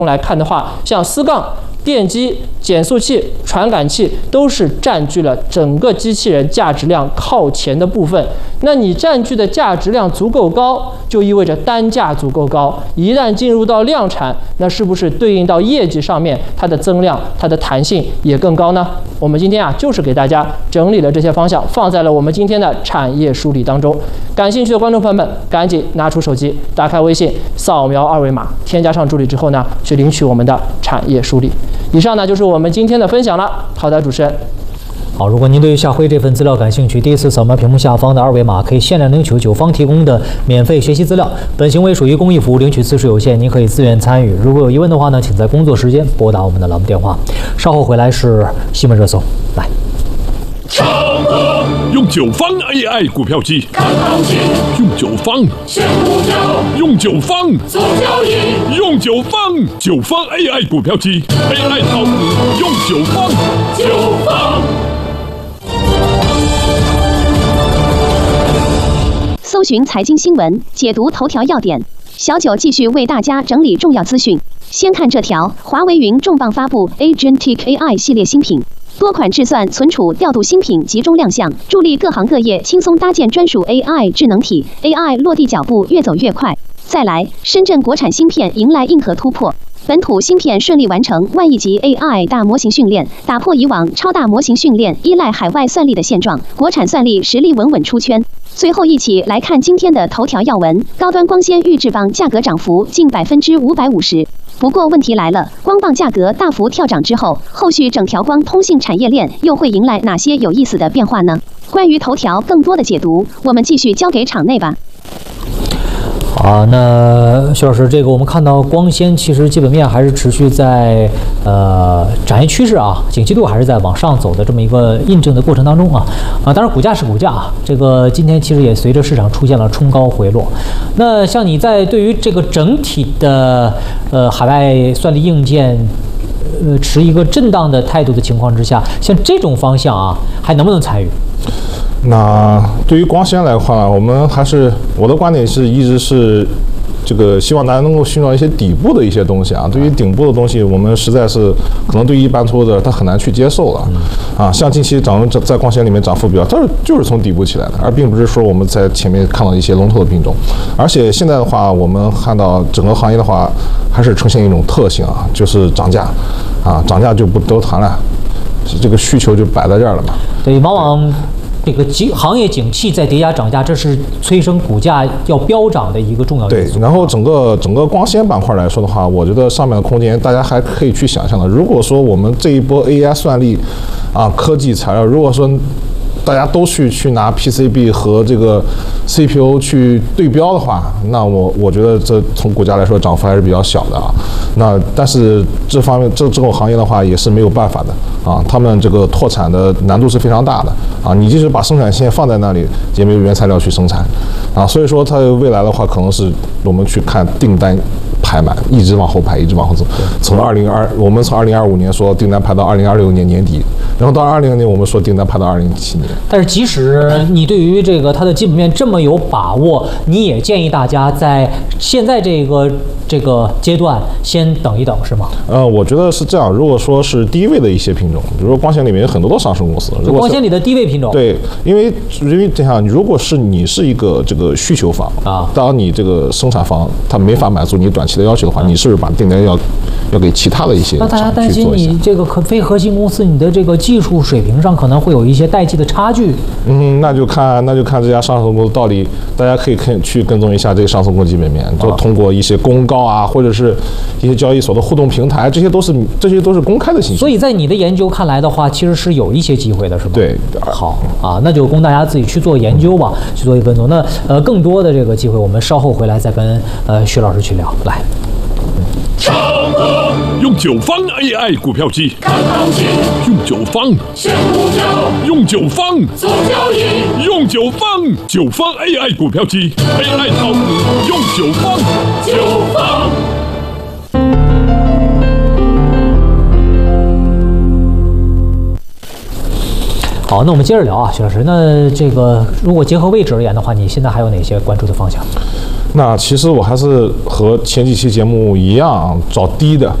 来看的话，像丝杠、电机、减速器、传感器都是占据了整个机器人价值量靠前的部分。那你占据的价值量足够高，就意味着单价足够高。一旦进入到量产，那是不是对应到业绩上面，它的增量、它的弹性也更高呢？我们今天就是给大家整理了这些方向，放在了我们今天的产业梳理当中。感兴趣的观众朋友们，赶紧拿出手机，打开微信，扫描二维码，添加上助理之后呢，去领取我们的产业梳理。以上呢就是我们今天的分享了。好的，主持人。 好，如果您对于夏辉这份资料感兴趣，第一次扫描屏幕下方的二维码，可以限量领取九方提供的免费学习资料。本行为属于公益服务，领取次数有限，您可以自愿参与。如果有疑问的话呢，请在工作时间拨打我们的栏目电话。稍后回来是新闻热搜，来。 用9方 AI 股票机看行情，用9方选股票，用9方做交易，用9方9方 AI 股票机 AI 炒股，用9方9方。 搜寻财经新闻，解读头条要点。小九继续为大家整理重要资讯。先看这条：华为云重磅发布 Agentic AI 系列新品。多款制算、存储、调度新品集中亮相，助力各行各业轻松搭建专属 AI 智能体 ，AI 落地脚步越走越快。再来，深圳国产芯片迎来硬核突破，本土芯片顺利完成万亿级 AI 大模型训练，打破以往超大模型训练依赖海外算力的现状，国产算力实力稳稳出圈。最后一起来看今天的头条要闻：高端光纤预制棒价格涨幅近550%。不过问题来了，光棒价格大幅跳涨之后，后续整条光通信产业链又会迎来哪些有意思的变化呢？关于头条更多的解读，我们继续交给场内吧。 好，那徐老师，这个我们看到光纤其实基本面还是持续在展现趋势啊，景气度还是在往上走的这么一个印证的过程当中啊，当然股价是股价啊，这个今天其实也随着市场出现了冲高回落。那像你在对于这个整体的海外算力硬件持一个震荡的态度的情况之下，像这种方向啊，还能不能参与？ 那对于光纤来话，我的观点是一直是这个希望大家能够寻找一些底部的一些东西啊。对于顶部的东西，我们实在是可能对于一般投资者他很难去接受了啊。像近期在光纤里面涨幅比较，它就是从底部起来的，而并不是说我们在前面看到一些龙头的品种。而且现在的话，我们看到整个行业的话，还是呈现一种特性啊，就是涨价啊，涨价就不都谈了，这个需求就摆在这儿了嘛。 对，往往这个行业景气在叠加涨价，这是催生股价要飙涨的一个重要因素。 对，然后整个光纤板块来说的话，我觉得上面的空间大家还可以去想象的。如果说我们这一波 AI 算力啊，科技材料，如果说大家都去拿 PCB 和这个 CPU 去对标的话，那我觉得这从股价来说涨幅还是比较小的啊。那但是这方面这种行业的话也是没有办法的啊，他们这个拓产的难度是非常大的啊。你即使把生产线放在那里，也没有原材料去生产啊。所以说它未来的话，可能是我们去看订单排满，一直往后排，一直往后走。我们从2025年说订单排到2026年年底，然后到2020年我们说订单排到2027年。 但是即使你对于这个它的基本面这么有把握，你也建议大家在现在这个阶段先等一等，是吗？ 我觉得是这样。如果说是低位的一些品种，比如说光纤里面有很多的上市公司， 光纤里的低位品种， 对，因为这样，如果是你是一个这个需求方啊，当你这个生产方它没法满足你短期的要求的话，你是不是把订单要给其他的一些？ 那大家担心你这个非核心公司，你的这个技术水平上可能会有一些代际的差距。 那就看这家上市公司到底，大家可以去跟踪一下这个上市公司基本面，就通过一些公告啊，或者是一些交易所的互动平台，这些都是公开的信息。 所以在你的研究看来的话，其实是有一些机会的，是吧？ 对， 好啊，那就供大家自己去做研究吧，去做一跟踪。那更多的这个机会，我们稍后回来再跟徐老师去聊。来。 用9方 AI 股票机看行情，用9方选股票，用9方做交易，用9方AI 股票机 AI 炒股，用9方。 好，那我们接着聊啊，徐老师。那这个如果结合位置而言的话，你现在还有哪些关注的方向？ 那其实我还是和前几期节目一样，找低的